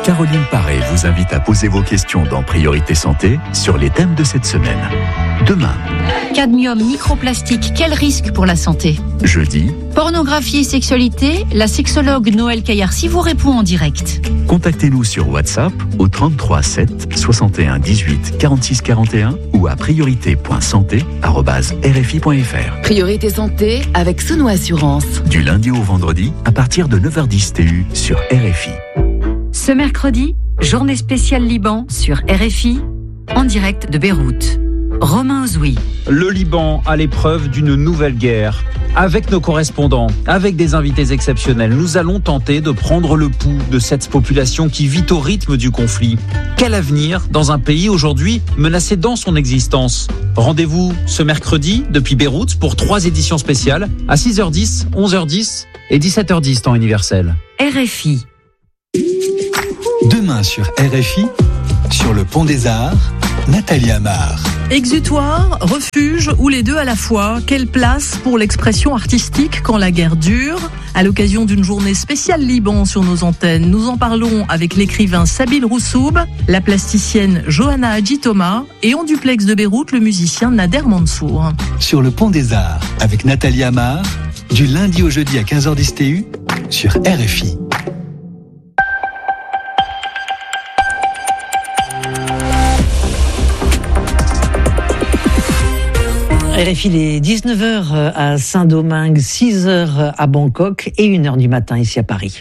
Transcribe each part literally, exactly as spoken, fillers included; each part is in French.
Caroline Paré vous invite à poser vos questions dans Priorité Santé sur les thèmes de cette semaine. Demain. Cadmium, microplastique, quel risque pour la santé ? Jeudi. Pornographie et sexualité, la sexologue Noël Caillarcy vous répond en direct. Contactez-nous sur WhatsApp au trente-trois sept soixante et un dix-huit quarante-six quarante et un ou à priorité point santé arobase r f i point f r. Priorité Santé avec Sono Assurance. Du lundi au vendredi à partir de neuf heures dix T U sur R F I. Ce mercredi, journée spéciale Liban sur R F I, en direct de Beyrouth. Romain Ozoui. Le Liban à l'épreuve d'une nouvelle guerre. Avec nos correspondants, avec des invités exceptionnels, nous allons tenter de prendre le pouls de cette population qui vit au rythme du conflit. Quel avenir dans un pays aujourd'hui menacé dans son existence ? Rendez-vous ce mercredi depuis Beyrouth pour trois éditions spéciales à six heures dix, onze heures dix et dix-sept heures dix temps universel. R F I. Demain sur R F I, sur le Pont des Arts, Nathalie Amar. Exutoire, refuge ou les deux à la fois, quelle place pour l'expression artistique quand la guerre dure ? À l'occasion d'une journée spéciale Liban sur nos antennes, nous en parlons avec l'écrivain Sabine Roussoub, la plasticienne Johanna Hadji-Thomas et en duplex de Beyrouth, le musicien Nader Mansour. Sur le Pont des Arts, avec Nathalie Amar, du lundi au jeudi à quinze heures dix T U, sur R F I. R F I, il est dix-neuf heures à Saint-Domingue, six heures à Bangkok et une heure du matin ici à Paris.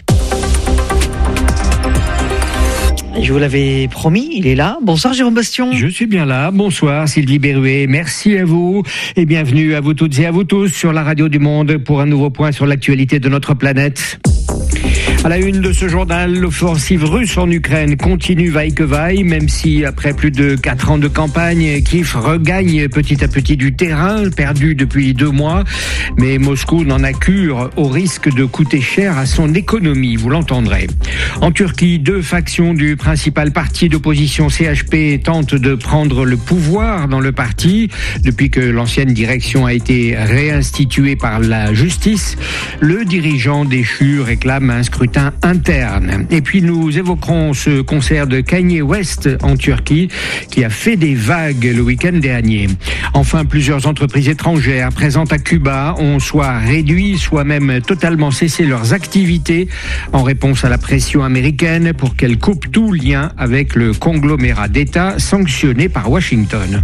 Je vous l'avais promis, il est là. Bonsoir Jérôme Bastion. Je suis bien là. Bonsoir Sylvie Berruet. Merci à vous et bienvenue à vous toutes et à vous tous sur la radio du Monde pour un nouveau point sur l'actualité de notre planète. À la une de ce journal, l'offensive russe en Ukraine continue vaille que vaille, même si après plus de quatre ans de campagne, Kiev regagne petit à petit du terrain perdu depuis deux mois. Mais Moscou n'en a cure au risque de coûter cher à son économie, vous l'entendrez. En Turquie, deux factions du principal parti d'opposition C H P tentent de prendre le pouvoir dans le parti. Depuis que l'ancienne direction a été réinstituée par la justice, le dirigeant déchu réclame un scrutin interne. Et puis nous évoquerons ce concert de Kanye West en Turquie qui a fait des vagues le week-end dernier. Enfin, plusieurs entreprises étrangères présentes à Cuba ont soit réduit, soit même totalement cessé leurs activités en réponse à la pression américaine pour qu'elle coupe tout lien avec le conglomérat d'États sanctionné par Washington.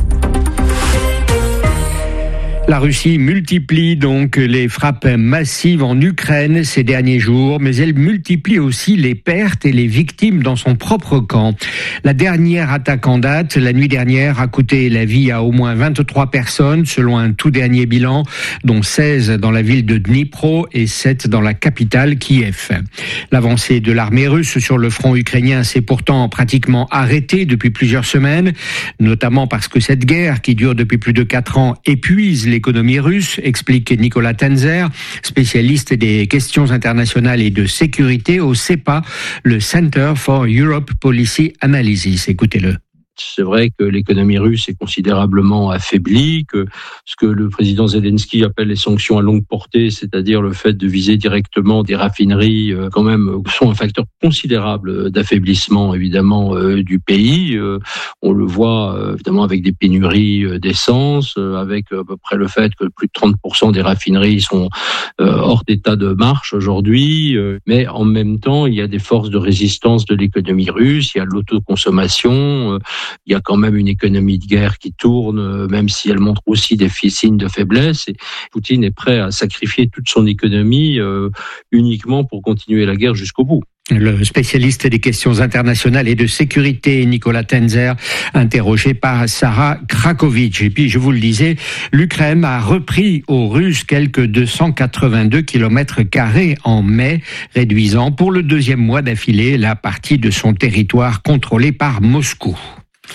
La Russie multiplie donc les frappes massives en Ukraine ces derniers jours, mais elle multiplie aussi les pertes et les victimes dans son propre camp. La dernière attaque en date, la nuit dernière, a coûté la vie à au moins vingt-trois personnes, selon un tout dernier bilan, dont seize dans la ville de Dnipro et sept dans la capitale Kiev. L'avancée de l'armée russe sur le front ukrainien s'est pourtant pratiquement arrêtée depuis plusieurs semaines, notamment parce que cette guerre, qui dure depuis plus de quatre ans, épuise l'économie russe, explique Nicolas Tenzer, spécialiste des questions internationales et de sécurité au C E P A, le Center for Europe Policy Analysis. Écoutez-le. C'est vrai que l'économie russe est considérablement affaiblie, que ce que le président Zelensky appelle les sanctions à longue portée, c'est-à-dire le fait de viser directement des raffineries, euh, quand même, sont un facteur considérable d'affaiblissement, évidemment, euh, du pays. Euh, on le voit, euh, évidemment, avec des pénuries euh, d'essence, euh, avec à peu près le fait que plus de trente pour cent des raffineries sont euh, hors d'état de marche aujourd'hui. Euh, mais en même temps, il y a des forces de résistance de l'économie russe, il y a l'autoconsommation, euh, il y a quand même une économie de guerre qui tourne, même si elle montre aussi des signes de faiblesse. Et Poutine est prêt à sacrifier toute son économie euh, uniquement pour continuer la guerre jusqu'au bout. Le spécialiste des questions internationales et de sécurité, Nicolas Tenzer, interrogé par Sarah Krakovic. Et puis, je vous le disais, l'Ukraine a repris aux Russes quelques deux cent quatre-vingt-deux kilomètres carrés en mai, réduisant pour le deuxième mois d'affilée la partie de son territoire contrôlée par Moscou.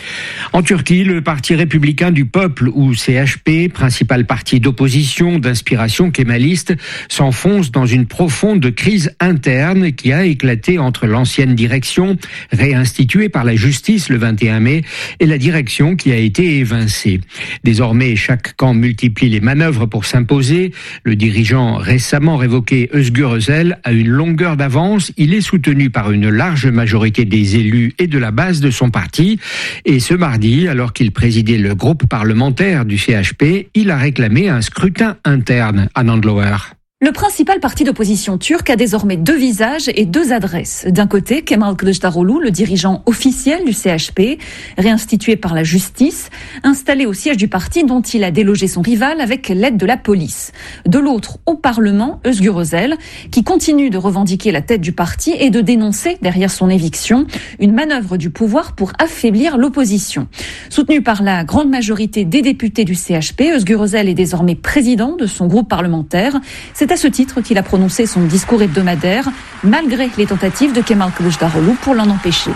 En Turquie, le Parti républicain du peuple, ou C H P, principal parti d'opposition d'inspiration kémaliste, s'enfonce dans une profonde crise interne qui a éclaté entre l'ancienne direction, réinstituée par la justice le vingt et un mai, et la direction qui a été évincée. Désormais, chaque camp multiplie les manœuvres pour s'imposer. Le dirigeant récemment révoqué Özgür Özel a une longueur d'avance. Il est soutenu par une large majorité des élus et de la base de son parti. Et ce mardi, alors qu'il présidait le groupe parlementaire du C H P, il a réclamé un scrutin interne à Nandlower. Le principal parti d'opposition turc a désormais deux visages et deux adresses. D'un côté, Kemal Kılıçdaroğlu, le dirigeant officiel du C H P, réinstitué par la justice, installé au siège du parti dont il a délogé son rival avec l'aide de la police. De l'autre, au Parlement, Özgür Özel, qui continue de revendiquer la tête du parti et de dénoncer, derrière son éviction, une manœuvre du pouvoir pour affaiblir l'opposition. Soutenu par la grande majorité des députés du C H P, Özgür Özel est désormais président de son groupe parlementaire. C'est à ce titre qu'il a prononcé son discours hebdomadaire, malgré les tentatives de Kemal Kılıçdaroğlu pour l'en empêcher.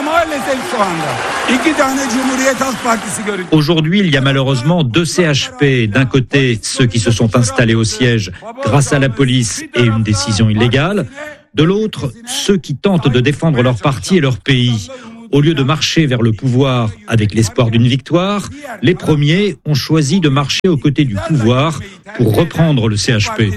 Aujourd'hui, il y a malheureusement deux C H P. D'un côté, ceux qui se sont installés au siège grâce à la police et une décision illégale. De l'autre, ceux qui tentent de défendre leur parti et leur pays. Au lieu de marcher vers le pouvoir avec l'espoir d'une victoire, les premiers ont choisi de marcher aux côtés du pouvoir pour reprendre le C H P.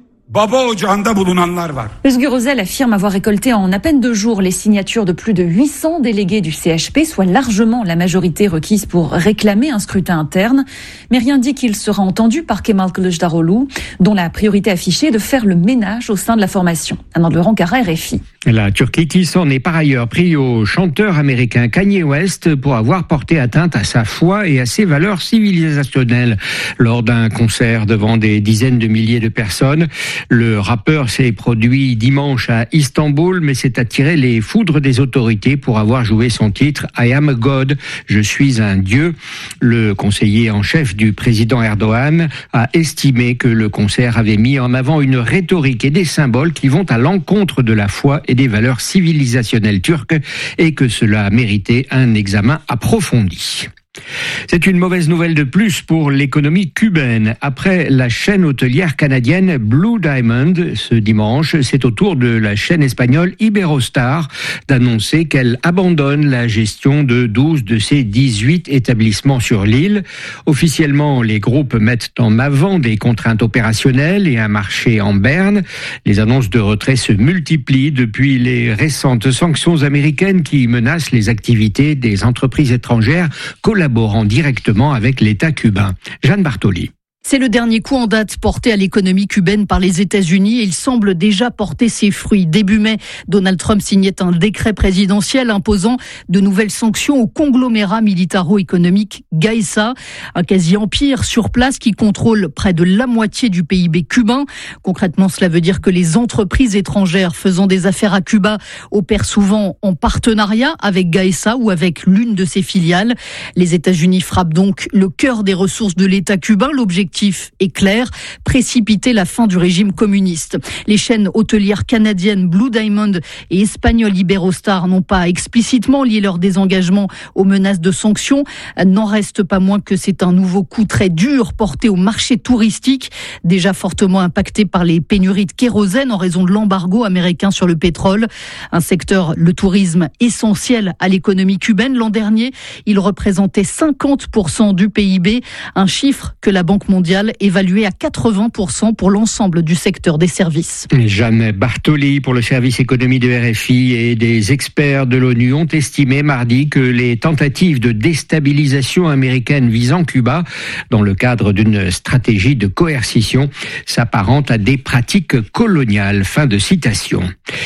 Özgür Özel affirme avoir récolté en à peine deux jours les signatures de plus de huit cents délégués du C H P, soit largement la majorité requise pour réclamer un scrutin interne. Mais rien dit qu'il sera entendu par Kemal Kılıçdaroğlu, dont la priorité affichée est de faire le ménage au sein de la formation. Anand Le Rancara, R F I. La Turquie qui s'en est par ailleurs pris au chanteur américain Kanye West pour avoir porté atteinte à sa foi et à ses valeurs civilisationnelles lors d'un concert devant des dizaines de milliers de personnes. Le rappeur s'est produit dimanche à Istanbul, mais s'est attiré les foudres des autorités pour avoir joué son titre « I am a God », « Je suis un Dieu ». Le conseiller en chef du président Erdogan a estimé que le concert avait mis en avant une rhétorique et des symboles qui vont à l'encontre de la foi et des valeurs civilisationnelles turques et que cela méritait un examen approfondi. C'est une mauvaise nouvelle de plus pour l'économie cubaine. Après la chaîne hôtelière canadienne Blue Diamond ce dimanche, c'est au tour de la chaîne espagnole Iberostar d'annoncer qu'elle abandonne la gestion de douze de ses dix-huit établissements sur l'île. Officiellement, les groupes mettent en avant des contraintes opérationnelles et un marché en berne. Les annonces de retrait se multiplient depuis les récentes sanctions américaines qui menacent les activités des entreprises étrangères collaborant directement avec l'État cubain. Jeanne Bartoli. C'est le dernier coup en date porté à l'économie cubaine par les États-Unis et il semble déjà porter ses fruits. Début mai, Donald Trump signait un décret présidentiel imposant de nouvelles sanctions au conglomérat militaro-économique Gaesa, un quasi-empire sur place qui contrôle près de la moitié du P I B cubain. Concrètement, cela veut dire que les entreprises étrangères faisant des affaires à Cuba opèrent souvent en partenariat avec Gaesa ou avec l'une de ses filiales. Les États-Unis frappent donc le cœur des ressources de l'État cubain. L'objectif est clair, précipiter la fin du régime communiste. Les chaînes hôtelières canadiennes Blue Diamond et espagnoles Iberostar n'ont pas explicitement lié leur désengagement aux menaces de sanctions. N'en reste pas moins que c'est un nouveau coup très dur porté au marché touristique, déjà fortement impacté par les pénuries de kérosène en raison de l'embargo américain sur le pétrole. Un secteur, le tourisme, essentiel à l'économie cubaine. L'an dernier, il représentait cinquante pour cent du P I B, un chiffre que la Banque mondiale évalué à quatre-vingts pour cent pour l'ensemble du secteur des services. Jeanne Bartoli pour le service économie de R F I et des experts de l'ONU ont estimé mardi que les tentatives de déstabilisation américaine visant Cuba dans le cadre d'une stratégie de coercition s'apparentent à des pratiques coloniales. Fin de citation.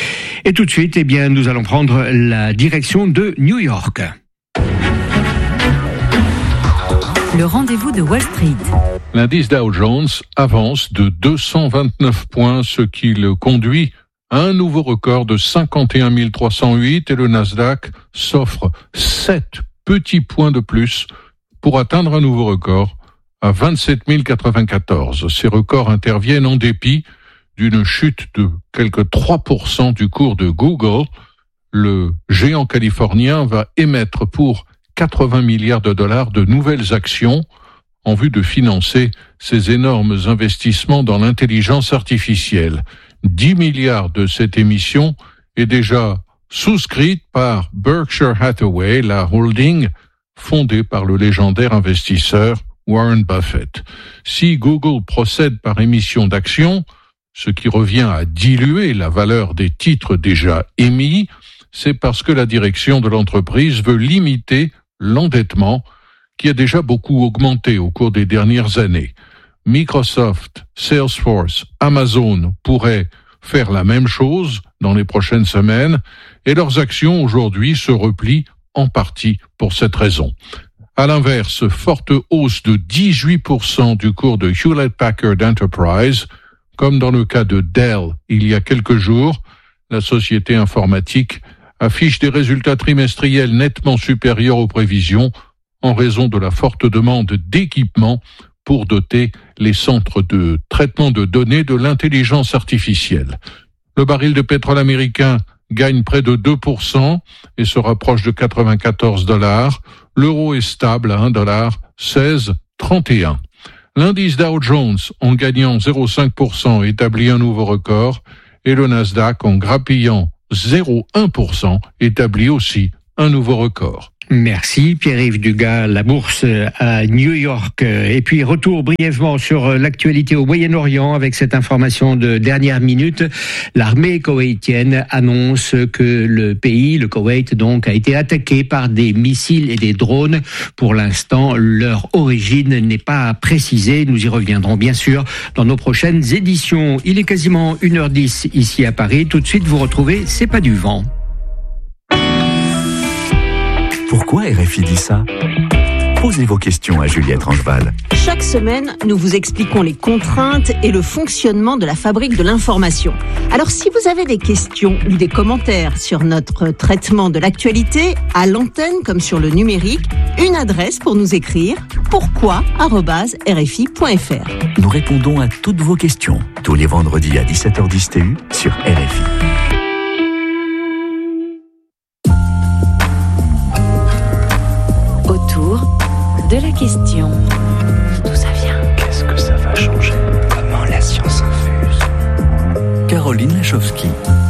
Et tout de suite, eh bien, nous allons prendre la direction de New York. Le rendez-vous de Wall Street. L'indice Dow Jones avance de deux cent vingt-neuf points, ce qui le conduit à un nouveau record de cinquante et un mille trois cent huit et le Nasdaq s'offre sept petits points de plus pour atteindre un nouveau record à vingt-sept mille quatre-vingt-quatorze. Ces records interviennent en dépit d'une chute de quelque trois pour cent du cours de Google. Le géant californien va émettre pour quatre-vingts milliards de dollars de nouvelles actions en vue de financer ces énormes investissements dans l'intelligence artificielle. dix milliards de cette émission est déjà souscrite par Berkshire Hathaway, la holding fondée par le légendaire investisseur Warren Buffett. Si Google procède par émission d'actions, ce qui revient à diluer la valeur des titres déjà émis, c'est parce que la direction de l'entreprise veut limiter l'endettement qui a déjà beaucoup augmenté au cours des dernières années. Microsoft, Salesforce, Amazon pourraient faire la même chose dans les prochaines semaines et leurs actions aujourd'hui se replient en partie pour cette raison. À l'inverse, forte hausse de dix-huit pour cent du cours de Hewlett-Packard Enterprise, comme dans le cas de Dell il y a quelques jours, la société informatique affiche des résultats trimestriels nettement supérieurs aux prévisions en raison de la forte demande d'équipements pour doter les centres de traitement de données de l'intelligence artificielle. Le baril de pétrole américain gagne près de deux pour cent et se rapproche de quatre-vingt-quatorze dollars. L'euro est stable à un dollar seize trente et un. L'indice Dow Jones, en gagnant zéro virgule cinq pour cent, établit un nouveau record et le Nasdaq, en grappillant zéro virgule un pour cent, établit aussi un nouveau record. Merci Pierre-Yves Dugas, la bourse à New York. Et puis retour brièvement sur l'actualité au Moyen-Orient avec cette information de dernière minute. L'armée koweïtienne annonce que le pays, le Koweït donc, a été attaqué par des missiles et des drones. Pour l'instant, leur origine n'est pas précisée. Nous y reviendrons bien sûr dans nos prochaines éditions. Il est quasiment une heure dix ici à Paris. Tout de suite, vous retrouvez C'est pas du vent. Pourquoi R F I dit ça? Posez vos questions à Juliette Rangeval. Chaque semaine, nous vous expliquons les contraintes et le fonctionnement de la fabrique de l'information. Alors si vous avez des questions ou des commentaires sur notre traitement de l'actualité, à l'antenne comme sur le numérique, une adresse pour nous écrire, pourquoi arobase r f i point f r. Nous répondons à toutes vos questions, tous les vendredis à dix-sept heures dix T U sur R F I. Autour de la question. D'où ça vient? Qu'est-ce que ça va changer? Comment la science infuse? Caroline Lachowski.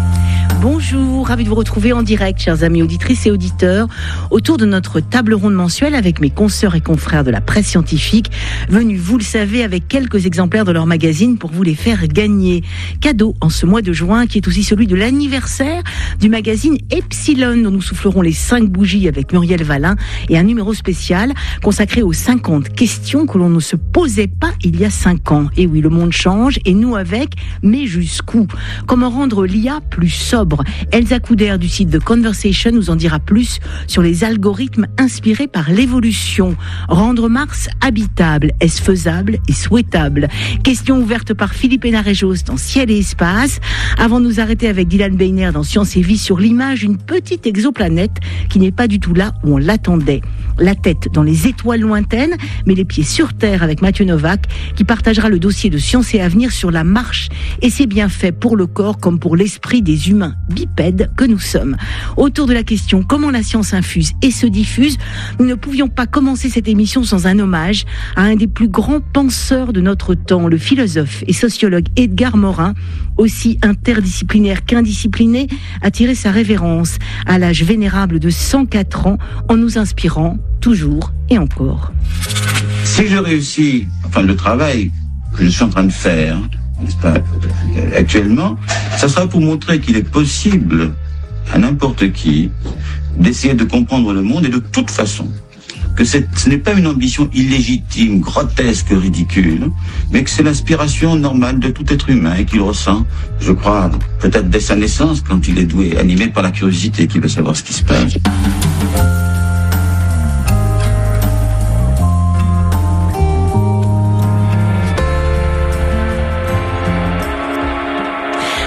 Bonjour, ravi de vous retrouver en direct, chers amis auditrices et auditeurs, autour de notre table ronde mensuelle avec mes consoeurs et confrères de la presse scientifique, venus, vous le savez, avec quelques exemplaires de leur magazine pour vous les faire gagner. Cadeau en ce mois de juin, qui est aussi celui de l'anniversaire du magazine Epsilon, dont nous soufflerons les cinq bougies avec Muriel Valin, et un numéro spécial consacré aux cinquante questions que l'on ne se posait pas il y a cinq ans. Et oui, le monde change, et nous avec, mais jusqu'où? Comment rendre l'I A plus sobre? Elsa Couder du site The Conversation nous en dira plus sur les algorithmes inspirés par l'évolution. Rendre Mars habitable, est-ce faisable et souhaitable? Question ouverte par Philippe Hénarejos dans Ciel et Espace. Avant de nous arrêter avec Dylan Beiner dans Science et Vie sur l'image d'une petite exoplanète qui n'est pas du tout là où on l'attendait. La tête dans les étoiles lointaines, mais les pieds sur Terre avec Mathieu Novak, qui partagera le dossier de Science et Avenir sur la marche et ses bienfaits pour le corps comme pour l'esprit des humains bipèdes que nous sommes. Autour de la question comment la science infuse et se diffuse, nous ne pouvions pas commencer cette émission sans un hommage à un des plus grands penseurs de notre temps, le philosophe et sociologue Edgar Morin, aussi interdisciplinaire qu'indiscipliné, a tiré sa révérence à l'âge vénérable de cent quatre ans en nous inspirant toujours et encore. Si je réussis, enfin le travail que je suis en train de faire, n'est-ce pas, actuellement, ça sera pour montrer qu'il est possible à n'importe qui d'essayer de comprendre le monde et de toute façon. Que ce n'est pas une ambition illégitime, grotesque, ridicule, mais que c'est l'inspiration normale de tout être humain et qu'il ressent, je crois, peut-être dès sa naissance, quand il est doué, animé par la curiosité, qu'il veut savoir ce qui se passe. Un hommage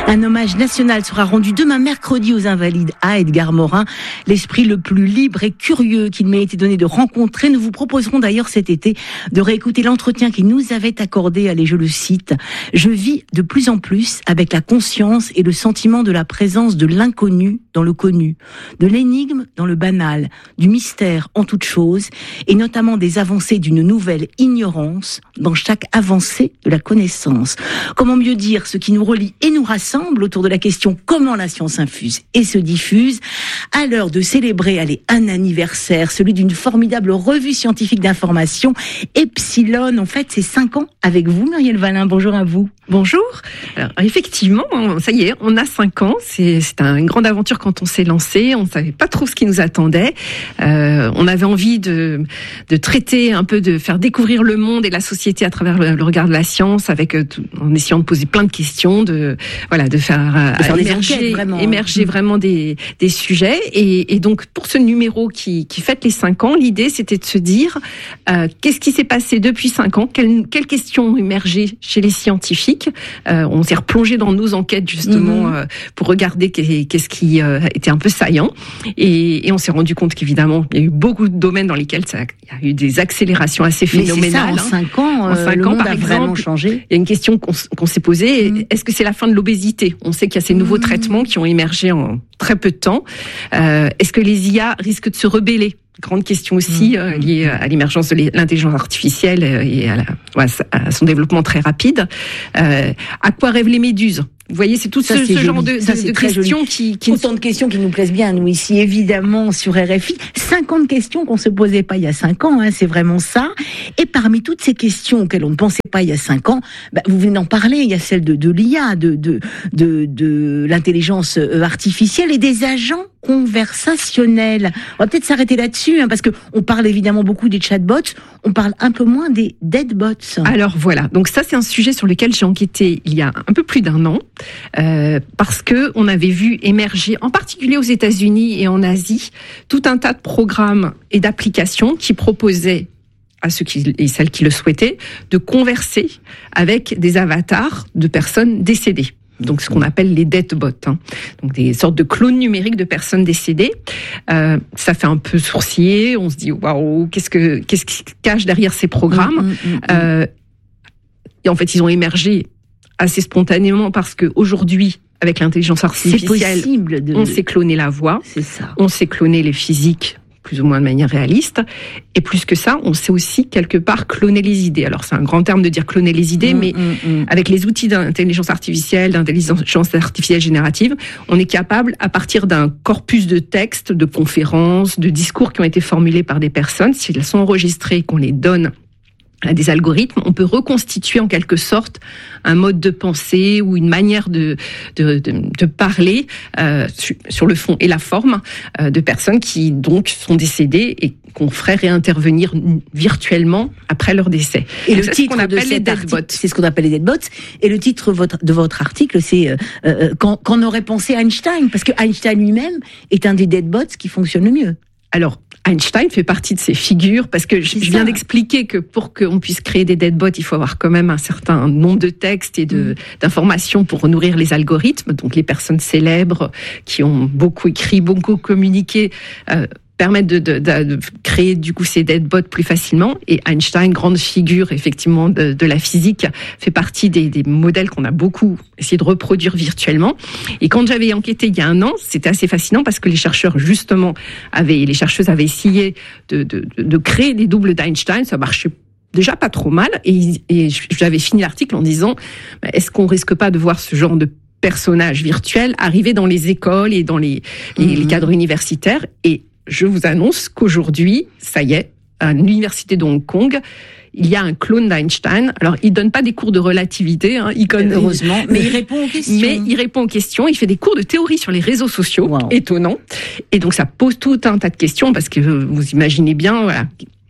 hommage national sera rendu demain mercredi aux Invalides à Edgar Morin, l'esprit le plus libre et curieux qu'il m'ait été donné de rencontrer. Nous vous proposerons d'ailleurs cet été de réécouter l'entretien qu'il nous avait accordé. Allez, je le cite. « Je vis de plus en plus avec la conscience et le sentiment de la présence de l'inconnu dans le connu, de l'énigme dans le banal, du mystère en toute chose, et notamment des avancées d'une nouvelle ignorance dans chaque avancée de la connaissance. Comment mieux dire ce qui nous relie et nous rassemble autour de la question comment la science infuse et se diffuse, à l'heure de célébrer allez, un anniversaire, celui d'une formidable revue scientifique d'information, Epsilon. En fait, c'est cinq ans avec vous, Muriel Valin. Bonjour à vous. Bonjour. Alors, effectivement, ça y est, on a cinq ans. C'est, c'est une grande aventure quand on s'est lancé. On ne savait pas trop ce qui nous attendait. Euh, on avait envie de, de traiter un peu, de faire découvrir le monde et la société à travers le, le regard de la science, avec en essayant de poser plein de questions, de voilà, de faire, de faire émerger, des enquêtes, vraiment. émerger vraiment des, des sujets. Et, et donc, pour ce numéro qui, qui fête les cinq ans, l'idée c'était de se dire euh, qu'est-ce qui s'est passé depuis cinq ans, quelles, quelles questions ont émergé chez les scientifiques. Euh, on s'est replongé dans nos enquêtes justement mmh. euh, pour regarder qu'est-ce qui euh, était un peu saillant, et, et on s'est rendu compte qu'évidemment il y a eu beaucoup de domaines dans lesquels ça, il y a eu des accélérations assez phénoménales. Mais c'est ça, en cinq ans, euh, en cinq le ans monde par a exemple, vraiment changé. Il y a une question qu'on, qu'on s'est posée, mmh. est-ce que c'est la fin de l'obésité? On sait qu'il y a ces nouveaux mmh. traitements qui ont émergé en très peu de temps. Euh, est-ce que les I A risquent de se rebeller? Grande question aussi mmh. euh, liée à l'émergence de l'intelligence artificielle et à, la, à son développement très rapide. Euh, à quoi rêvent les méduses? Vous voyez, c'est tout ça, ce, ce genre de, ça, de, de questions qui, qui... Autant de questions qui nous plaisent bien, nous, ici, évidemment, sur R F I. cinquante questions qu'on se posait pas il y a cinq ans, hein, c'est vraiment ça. Et parmi toutes ces questions auxquelles on ne pensait pas il y a cinq ans, bah, vous venez d'en parler, il y a celle de, de l'I A, de, de, de, de l'intelligence artificielle et des agents conversationnels. On va peut-être s'arrêter là-dessus, hein, parce que on parle évidemment beaucoup des chatbots, on parle un peu moins des deadbots. Alors voilà, donc ça c'est un sujet sur lequel j'ai enquêté il y a un peu plus d'un an, euh, parce que on avait vu émerger, en particulier aux États-Unis et en Asie, tout un tas de programmes et d'applications qui proposaient à ceux qui, et celles qui le souhaitaient de converser avec des avatars de personnes décédées. Donc ce qu'on appelle les deadbots, hein. Donc des sortes de clones numériques de personnes décédées. Euh, ça fait un peu sourciller. On se dit waouh, qu'est-ce que qu'est-ce qui se cache derrière ces programmes? mmh, mmh, mmh. Euh, Et en fait, ils ont émergé assez spontanément parce que aujourd'hui, avec l'intelligence artificielle, de... on sait cloner la voix, c'est ça. On sait cloner les physiques, plus ou moins de manière réaliste. Et plus que ça, on sait aussi quelque part cloner les idées. Alors c'est un grand terme de dire cloner les idées, mmh, mais mmh, mmh. avec les outils d'intelligence artificielle, d'intelligence artificielle générative, on est capable, à partir d'un corpus de textes, de conférences, de discours qui ont été formulés par des personnes, s'ils sont enregistrés, qu'on les donne à des algorithmes, on peut reconstituer en quelque sorte un mode de pensée ou une manière de de, de, de parler euh, sur, sur le fond et la forme euh, de personnes qui donc sont décédées et qu'on ferait réintervenir virtuellement après leur décès. Et donc le titre de cet article, c'est ce qu'on appelle les deadbots. Et le titre votre, de votre article, c'est euh, euh, quand, qu'en aurait pensé Einstein, parce que Einstein lui-même est un des deadbots qui fonctionne le mieux. Alors, Einstein fait partie de ces figures, parce que je viens d'expliquer que pour qu'on puisse créer des deadbots, il faut avoir quand même un certain nombre de textes et de, d'informations pour nourrir les algorithmes. Donc les personnes célèbres qui ont beaucoup écrit, beaucoup communiqué, euh, permettent de, de, de, de créer du coup ces deadbots plus facilement. Et Einstein, grande figure effectivement de, de la physique, fait partie des, des modèles qu'on a beaucoup essayé de reproduire virtuellement. Et quand j'avais enquêté il y a un an, c'était assez fascinant parce que les chercheurs justement avaient, les chercheuses avaient essayé de, de, de créer des doubles d'Einstein. Ça marchait déjà pas trop mal. Et, et j'avais fini l'article en disant, est-ce qu'on risque pas de voir ce genre de personnages virtuels arriver dans les écoles et dans les, les, mmh. les cadres universitaires? Et je vous annonce qu'aujourd'hui, ça y est, à l'université de Hong Kong, il y a un clone d'Einstein. Alors, il donne pas des cours de relativité, hein, il connaît, heureusement, mais il répond aux questions. Mais il répond aux questions. Il fait des cours de théorie sur les réseaux sociaux, wow. Étonnant. Et donc, ça pose tout un tas de questions parce que vous imaginez bien, voilà.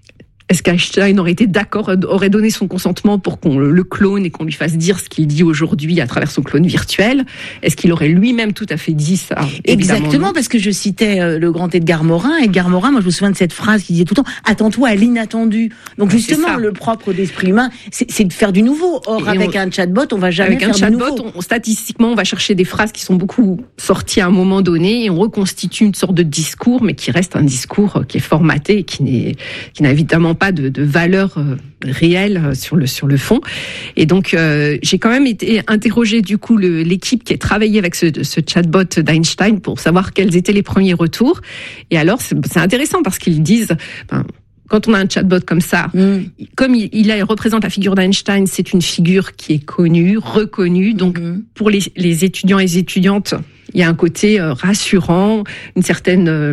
est-ce qu'Einstein aurait été d'accord, aurait donné son consentement pour qu'on le clone et qu'on lui fasse dire ce qu'il dit aujourd'hui à travers son clone virtuel? Est-ce qu'il aurait lui-même tout à fait dit ça? Exactement, parce que je citais le grand Edgar Morin. Edgar Morin, moi je me souviens de cette phrase qui disait tout le temps « Attends-toi à l'inattendu ». Donc justement, le propre d'esprit humain, c'est, c'est de faire du nouveau. Or, et avec on, un chatbot, on va jamais faire du nouveau. Avec un chatbot, on, statistiquement, on va chercher des phrases qui sont beaucoup sorties à un moment donné et on reconstitue une sorte de discours, mais qui reste un discours qui est formaté et qui n'est, qui n'a évidemment pas de, de valeur euh, réelle sur le sur le fond. Et donc euh, j'ai quand même été interrogée du coup le, l'équipe qui a travaillé avec ce, ce chatbot d'Einstein pour savoir quels étaient les premiers retours. Et alors c'est, c'est intéressant parce qu'ils disent ben, quand on a un chatbot comme ça, mm. comme il, il a, représente la figure d'Einstein, c'est une figure qui est connue, reconnue. Donc mm. pour les, les étudiants et les étudiantes, il y a un côté euh, rassurant, une certaine euh,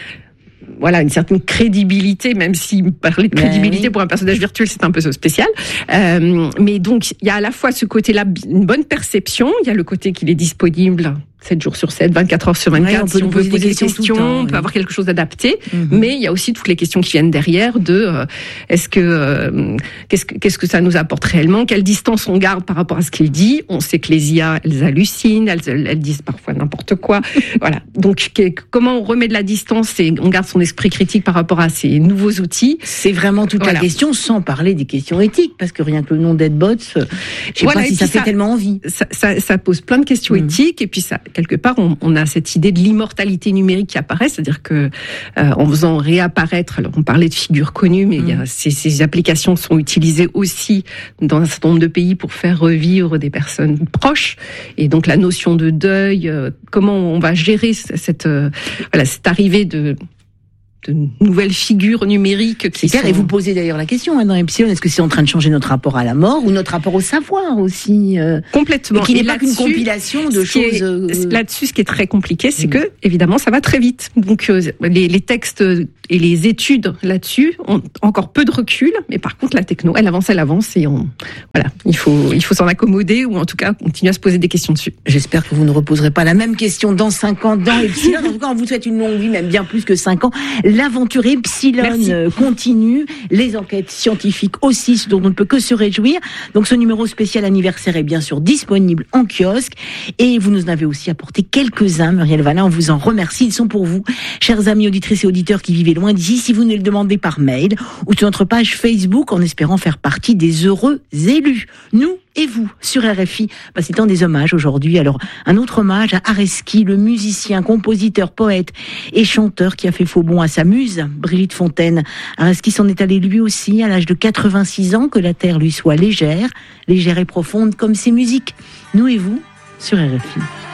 voilà, une certaine crédibilité, même si parler de crédibilité oui. pour un personnage virtuel, c'est un peu spécial. Euh, mais donc, il y a à la fois ce côté-là, une bonne perception, il y a le côté qu'il est disponible sept jours sur sept, vingt-quatre heures sur vingt-quatre, ouais, on si on veut poser des questions, questions temps, on peut oui. avoir quelque chose d'adapté, mm-hmm. mais il y a aussi toutes les questions qui viennent derrière de euh, est-ce que euh, qu'est-ce que qu'est-ce que ça nous apporte réellement, quelle distance on garde par rapport à ce qu'il dit. On sait que les I A, elles hallucinent, elles, elles, elles disent parfois n'importe quoi. Voilà. Donc que, comment on remet de la distance et on garde son esprit critique par rapport à ces nouveaux outils. C'est vraiment toute voilà. la question, sans parler des questions éthiques, parce que rien que le nom d'Edbots, je sais voilà, pas si ça fait ça, tellement envie. Ça, ça, ça pose plein de questions mm. éthiques, et puis ça quelque part, on, on a cette idée de l'immortalité numérique qui apparaît, c'est-à-dire que euh, en faisant réapparaître, alors on parlait de figures connues, mais mmh. il y a, ces, ces applications sont utilisées aussi dans un certain nombre de pays pour faire revivre des personnes proches, et donc la notion de deuil, euh, comment on va gérer cette euh, voilà cette arrivée de de nouvelles figures numériques qui c'est sont... Et vous posez d'ailleurs la question hein, dans Epsilon, est-ce que c'est en train de changer notre rapport à la mort ou notre rapport au savoir aussi euh, Complètement. Et qui n'est et pas qu'une compilation de choses... Est, euh... Là-dessus, ce qui est très compliqué, c'est mmh. que, évidemment, ça va très vite. Donc, euh, les, les textes et les études là-dessus ont encore peu de recul, mais par contre, la techno, elle avance, elle avance, et on... voilà, il faut, il faut s'en accommoder, ou en tout cas, continuer à se poser des questions dessus. J'espère que vous ne reposerez pas la même question dans cinq ans dans Epsilon. En tout cas, on vous souhaite une longue vie, même bien plus que cinq ans. L'aventure Epsilon Merci. continue, les enquêtes scientifiques aussi, ce dont on ne peut que se réjouir. Donc ce numéro spécial anniversaire est bien sûr disponible en kiosque, et vous nous en avez aussi apporté quelques-uns, Muriel Valin, on vous en remercie, ils sont pour vous, chers amis auditrices et auditeurs qui vivez loin d'ici, si vous nous le demandez par mail ou sur notre page Facebook, en espérant faire partie des heureux élus. Nous et vous, sur R F I, bah, c'est un des hommages aujourd'hui. Alors, un autre hommage à Areski, le musicien, compositeur, poète et chanteur qui a fait faux bond à sa muse, Brigitte Fontaine. Areski s'en est allé lui aussi à l'âge de quatre-vingt-six ans, que la terre lui soit légère, légère et profonde comme ses musiques. Nous et vous, sur R F I.